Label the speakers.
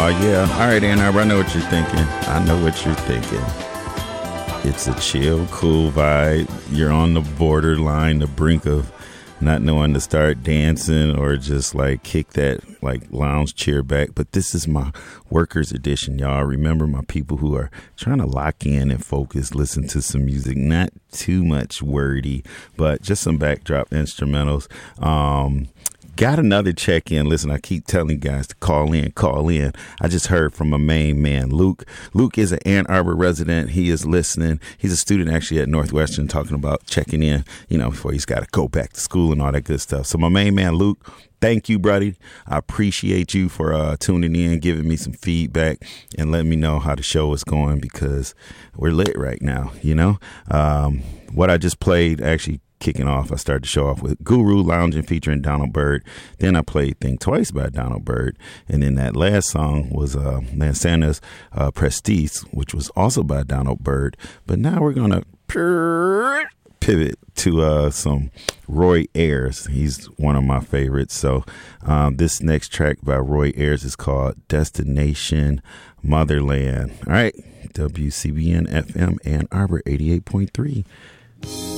Speaker 1: Oh, yeah. All right, Ann Arbor, I know what you're thinking. I know what you're thinking. It's a chill, cool vibe. You're on the borderline, the brink of not knowing to start dancing or just like kick that like lounge chair back. But this is my workers edition, y'all. Remember, my people who are trying to lock in and focus, listen to some music, not too much wordy, but just some backdrop instrumentals. Got another check-in. Listen, I keep telling you guys to call in. I just heard from my main man, Luke. Luke is an Ann Arbor resident. He is listening. He's a student actually at Northwestern, talking about checking in, before he's got to go back to school and all that good stuff. So my main man, Luke, thank you, buddy. I appreciate you for tuning in, giving me some feedback, and letting me know how the show is going, because we're lit right now, What I just played, actually, kicking off, I started the show off with Guru Lounging featuring Donald Byrd. Then I played Think Twice by Donald Byrd. And then that last song was Lansana's Prestige, which was also by Donald Byrd. But now we're going to pivot to some Roy Ayers. He's one of my favorites. So this next track by Roy Ayers is called Destination Motherland. All right. WCBN FM Ann Arbor 88.3.